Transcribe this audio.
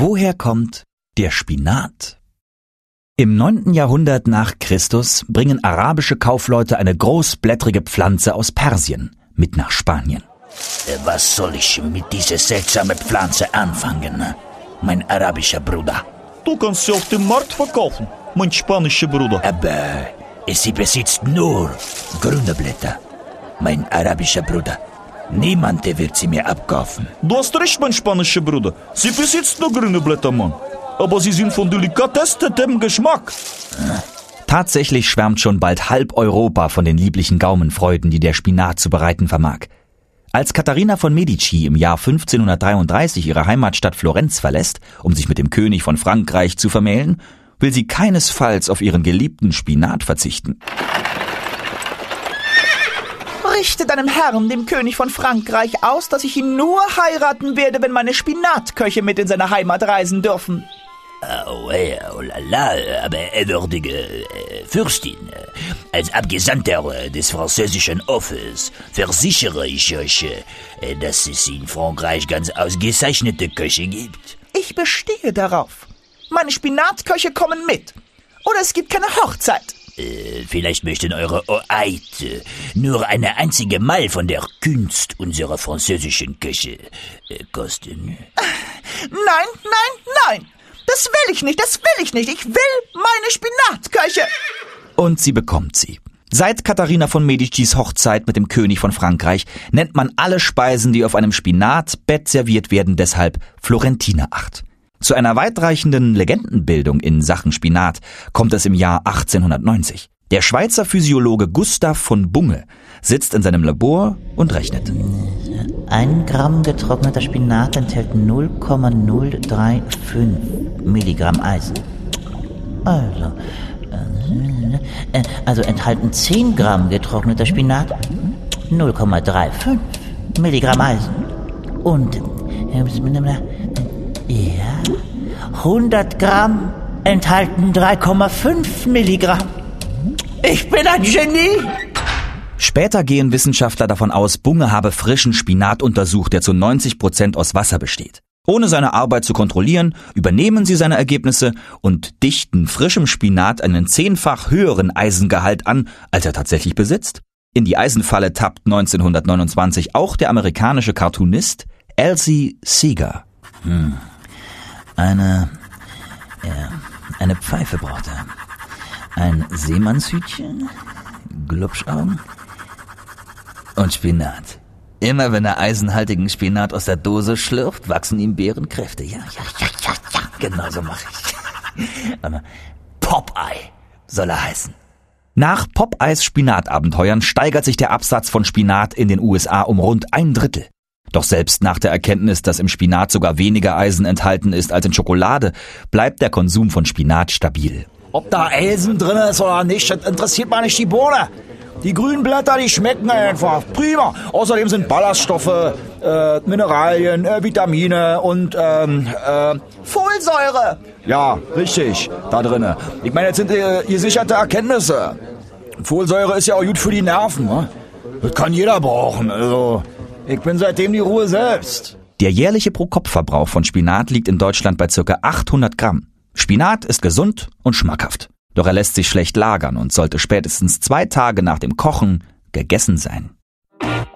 Woher kommt der Spinat? Im 9. Jahrhundert nach Christus bringen arabische Kaufleute eine großblättrige Pflanze aus Persien mit nach Spanien. Was soll ich mit dieser seltsamen Pflanze anfangen, mein arabischer Bruder? Du kannst sie auf dem Markt verkaufen, mein spanischer Bruder. Aber sie besitzt nur grüne Blätter, mein arabischer Bruder. Niemand wird sie mir abkaufen. Du hast recht, mein spanischer Bruder. Sie besitzt nur grüne Blätter, Mann. Aber sie sind von delikatessetem Geschmack. Tatsächlich schwärmt schon bald halb Europa von den lieblichen Gaumenfreuden, die der Spinat zu bereiten vermag. Als Katharina von Medici im Jahr 1533 ihre Heimatstadt Florenz verlässt, um sich mit dem König von Frankreich zu vermählen, will sie keinesfalls auf ihren geliebten Spinat verzichten. Richte deinem Herrn, dem König von Frankreich, aus, dass ich ihn nur heiraten werde, wenn meine Spinatköche mit in seine Heimat reisen dürfen. Oh la la, aber würdige Fürstin, als Abgesandter des französischen Hofes versichere ich euch, dass es in Frankreich ganz ausgezeichnete Köche gibt. Ich bestehe darauf. Meine Spinatköche kommen mit. Oder es gibt keine Hochzeit. Vielleicht möchten eure Hoheit nur eine einzige Mal von der Kunst unserer französischen Köche kosten. Nein. Das will ich nicht. Ich will meine Spinatköche. Und sie bekommt sie. Seit Katharina von Medicis Hochzeit mit dem König von Frankreich nennt man alle Speisen, die auf einem Spinatbett serviert werden, deshalb Florentinerart. Zu einer weitreichenden Legendenbildung in Sachen Spinat kommt es im Jahr 1890. Der Schweizer Physiologe Gustav von Bunge sitzt in seinem Labor und rechnet. 1 Gramm getrockneter Spinat enthält 0,035 Milligramm Eisen. Also enthalten 10 Gramm getrockneter Spinat 0,35 Milligramm Eisen. Und 100 Gramm enthalten 3,5 Milligramm. Ich bin ein Genie! Später gehen Wissenschaftler davon aus, Bunge habe frischen Spinat untersucht, der zu 90% aus Wasser besteht. Ohne seine Arbeit zu kontrollieren, übernehmen sie seine Ergebnisse und dichten frischem Spinat einen 10-fach höheren Eisengehalt an, als er tatsächlich besitzt. In die Eisenfalle tappt 1929 auch der amerikanische Cartoonist Elsie Seeger. Eine Pfeife braucht er. Ein Seemannshütchen, Glubschaugen und Spinat. Immer wenn er eisenhaltigen Spinat aus der Dose schlürft, wachsen ihm Bärenkräfte. Ja, genau so mache ich. Popeye soll er heißen. Nach Popeyes Spinatabenteuern steigert sich der Absatz von Spinat in den USA um rund 1/3. Doch selbst nach der Erkenntnis, dass im Spinat sogar weniger Eisen enthalten ist als in Schokolade, bleibt der Konsum von Spinat stabil. Ob da Eisen drin ist oder nicht, das interessiert mal nicht die Bohne. Die grünen Blätter, die schmecken einfach prima. Außerdem sind Ballaststoffe, Mineralien, Vitamine und Folsäure. Ja, richtig, da drinne. Ich meine, jetzt sind gesicherte Erkenntnisse. Folsäure ist ja auch gut für die Nerven. Ne? Das kann jeder brauchen. Also, ich bin seitdem die Ruhe selbst. Der jährliche Pro-Kopf-Verbrauch von Spinat liegt in Deutschland bei ca. 800 Gramm. Spinat ist gesund und schmackhaft. Doch er lässt sich schlecht lagern und sollte spätestens 2 Tage nach dem Kochen gegessen sein.